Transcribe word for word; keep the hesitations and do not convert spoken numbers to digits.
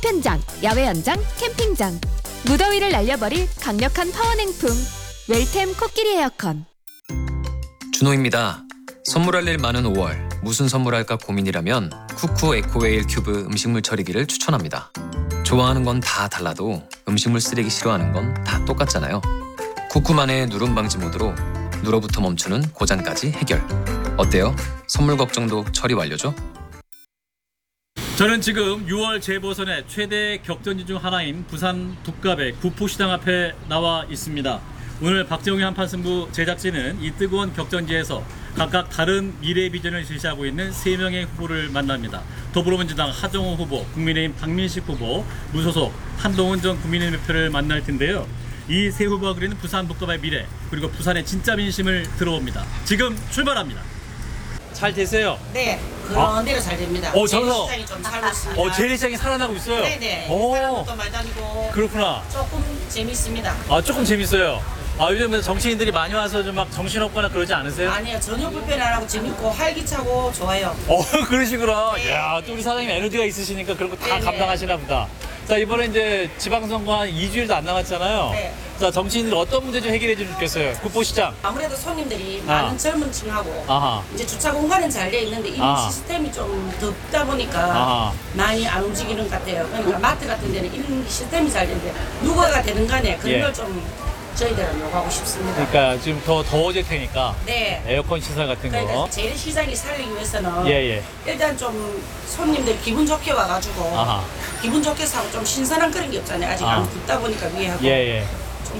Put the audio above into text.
수편장, 야외 연장, 캠핑장. 무더위를 날려버릴 강력한 파워냉풍. 웰템 코끼리 에어컨. 준호입니다. 선물할 일 많은 오월. 무슨 선물할까 고민이라면 쿠쿠 에코웨일 큐브 음식물 처리기를 추천합니다. 좋아하는 건 다 달라도 음식물 쓰레기 싫어하는 건 다 똑같잖아요. 쿠쿠만의 누름 방지 모드로 눌어부터 멈추는 고장까지 해결. 어때요? 선물 걱정도 처리 완료죠? 저는 지금 유월 재보선의 최대 격전지 중 하나인 부산 북갑의 구포시장 앞에 나와 있습니다. 오늘 박정희 한판 승부 제작진은 이 뜨거운 격전지에서 각각 다른 미래 비전을 제시하고 있는 세 명의 후보를 만납니다. 더불어민주당 하정우 후보, 국민의힘 박민식 후보, 무소속 한동훈 전 국민의힘 대표를 만날 텐데요. 이 세 후보가 그리는 부산 북갑의 미래, 그리고 부산의 진짜 민심을 들어봅니다. 지금 출발합니다. 잘 되세요? 네, 그런 대로 잘 됩니다. 어, 저서- 재래시장이 좀 살고 있습니다. 어, 재래시장이 살아나고 있어요? 네네. 오, 사람도 많이 다니고 그렇구나. 조금 재밌습니다. 아, 조금 재밌어요. 아, 요즘은 정치인들이 많이 와서 좀 막 정신없거나 그러지 않으세요? 아니요, 전혀 불편 안 하고 재밌고 활기차고 좋아요. 어, 그러시구나. 네. 야, 또 우리 사장님 에너지가 있으시니까 그런 거 다 네네. 감당하시나 보다. 자, 이번에 이제 지방선거 한 이 주일도 안 남았잖아요. 네. 자, 정치인들 어떤 문제 좀 해결해 주면 좋겠어요? 국보시장. 아무래도 손님들이 아. 많은 젊은 층하고 아하. 이제 주차 공간은 잘 돼 있는데 이 아. 시스템이 좀 덥다 보니까 아하. 많이 안 움직이는 것 같아요. 그러니까 마트 같은 데는 이런 시스템이 잘 되는데 누가가 되는 간에 그런 예. 걸 좀 저희들은 요구하고 싶습니다. 그러니까 지금 더 더워질 테니까 네. 에어컨 시설 같은 그러니까 거. 재래시장이 살기 위해서는 예, 예. 일단 좀 손님들 기분 좋게 와가지고 아하. 기분 좋게 사고 좀 신선한 그런 게 없잖아요. 아직 아. 안 굽다 보니까 위에 하고 예, 예.